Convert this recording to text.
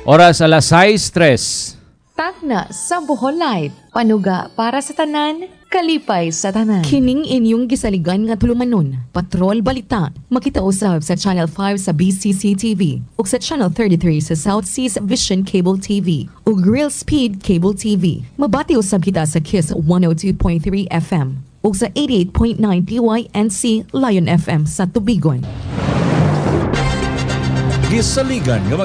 Oras alas 6:03. Tagna sa Bohol Live. Panuga para sa tanan, kalipay sa tanan. Kining inyong gisaligan nga tulumanon. Patrol Balita. Makita usab sa Channel 5 sa BCC TV ug sa Channel 33 sa South Seas Vision Cable TV ug Real Speed Cable TV. Mabati usab kita sa Kiss 102.3 FM ug sa 88.9 DYNC Lion FM sa Tubigon. Gisaligan nga